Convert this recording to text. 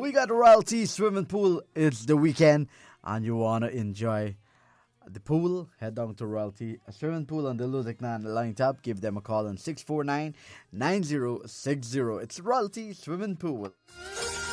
We got Royalty Swimming Pool. It's the weekend and you want to enjoy the pool. Head down to Royalty Swimming Pool on the Ludicnan line tab. Give them a call on 649-9060. It's Royalty Swimming Pool.